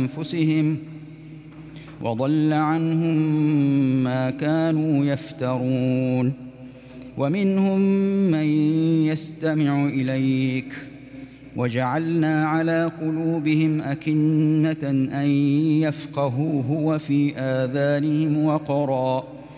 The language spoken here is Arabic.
أنفسهم وضل عنهم ما كانوا يفترون. ومنهم من يستمع إليك وجعلنا على قلوبهم أكنة أن يفقهوه وفي آذانهم وقرا